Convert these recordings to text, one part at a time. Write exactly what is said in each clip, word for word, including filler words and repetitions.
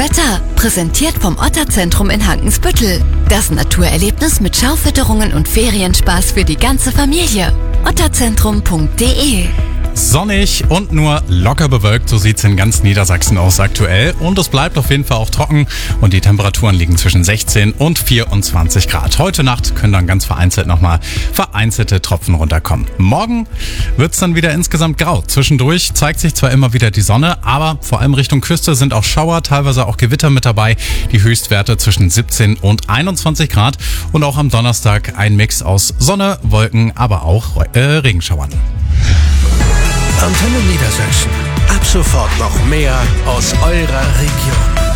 Wetter, präsentiert vom Otterzentrum in Hankensbüttel. Das Naturerlebnis mit Schaufütterungen und Ferienspaß für die ganze Familie. otterzentrum punkt de. Sonnig und nur locker bewölkt, so sieht's in ganz Niedersachsen aus aktuell. Und es bleibt auf jeden Fall auch trocken und die Temperaturen liegen zwischen sechzehn und vierundzwanzig Grad. Heute Nacht können dann ganz vereinzelt nochmal vereinzelte Tropfen runterkommen. Morgen wird's dann wieder insgesamt grau. Zwischendurch zeigt sich zwar immer wieder die Sonne, aber vor allem Richtung Küste sind auch Schauer, teilweise auch Gewitter mit dabei. Die Höchstwerte zwischen siebzehn und einundzwanzig Grad. Und auch am Donnerstag ein Mix aus Sonne, Wolken, aber auch äh, Regenschauern. Antenne Niedersachsen. Ab sofort noch mehr aus eurer Region.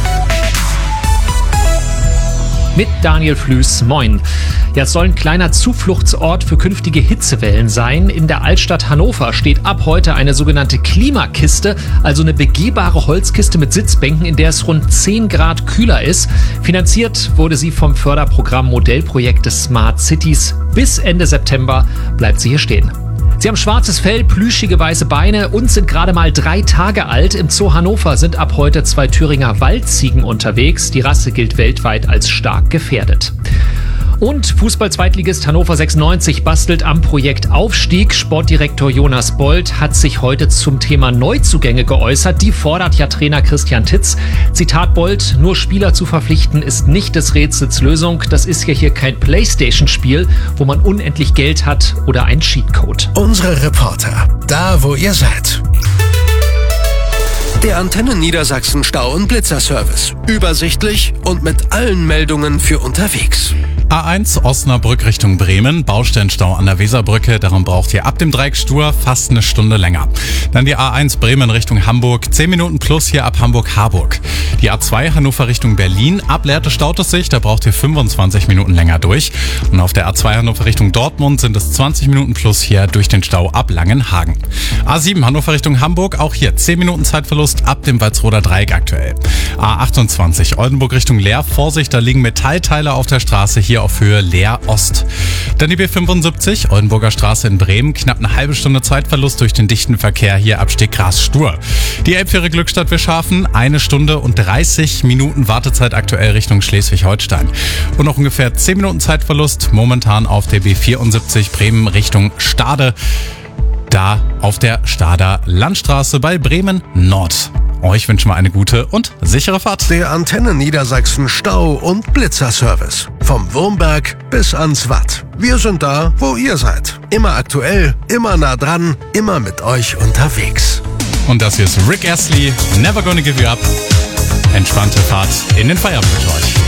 Mit Daniel Flüß, moin. Ja, es soll ein kleiner Zufluchtsort für künftige Hitzewellen sein. In der Altstadt Hannover steht ab heute eine sogenannte Klimakiste, also eine begehbare Holzkiste mit Sitzbänken, in der es rund zehn Grad kühler ist. Finanziert wurde sie vom Förderprogramm Modellprojekt des Smart Cities. Bis Ende September bleibt sie hier stehen. Sie haben schwarzes Fell, plüschige weiße Beine und sind gerade mal drei Tage alt. Im Zoo Hannover sind ab heute zwei Thüringer Waldziegen unterwegs. Die Rasse gilt weltweit als stark gefährdet. Und Fußball-Zweitligist Hannover sechsundneunzig bastelt am Projekt Aufstieg. Sportdirektor Jonas Bold hat sich heute zum Thema Neuzugänge geäußert. Die fordert ja Trainer Christian Titz. Zitat Bold: Nur Spieler zu verpflichten ist nicht des Rätsels Lösung. Das ist ja hier kein Playstation-Spiel, wo man unendlich Geld hat oder ein Cheatcode. Unsere Reporter, da wo ihr seid. Der Antenne Niedersachsen Stau- und Blitzerservice. Übersichtlich und mit allen Meldungen für unterwegs. A eins Osnabrück Richtung Bremen, Baustellenstau an der Weserbrücke, darum braucht ihr ab dem Dreieck Stur fast eine Stunde länger. Dann die A eins Bremen Richtung Hamburg, zehn Minuten plus hier ab Hamburg-Harburg. Die A zwei Hannover Richtung Berlin, ab Lehrte staut es sich, da braucht ihr fünfundzwanzig Minuten länger durch. Und auf der A zwei Hannover Richtung Dortmund sind es zwanzig Minuten plus hier durch den Stau ab Langenhagen. A sieben Hannover Richtung Hamburg, auch hier zehn Minuten Zeitverlust ab dem Walsroder Dreieck aktuell. A achtundzwanzig Oldenburg Richtung Leer, Vorsicht, da liegen Metallteile auf der Straße, hier auf Höhe Leer Ost. Dann die B fünfundsiebzig, Oldenburger Straße in Bremen, knapp eine halbe Stunde Zeitverlust durch den dichten Verkehr hier ab Stegras Stur. Die Elbfähre Glückstadt Wischhafen, eine Stunde und dreißig Minuten Wartezeit aktuell Richtung Schleswig-Holstein. Und noch ungefähr zehn Minuten Zeitverlust momentan auf der B vierundsiebzig Bremen Richtung Stade. Da auf der Stader Landstraße bei Bremen Nord. Euch wünschen wir eine gute und sichere Fahrt. Der Antenne Niedersachsen Stau- und Blitzerservice. Vom Wurmberg bis ans Watt. Wir sind da, wo ihr seid. Immer aktuell, immer nah dran, immer mit euch unterwegs. Und das hier ist Rick Astley, Never Gonna Give You Up. Entspannte Fahrt in den Feierabend mit euch.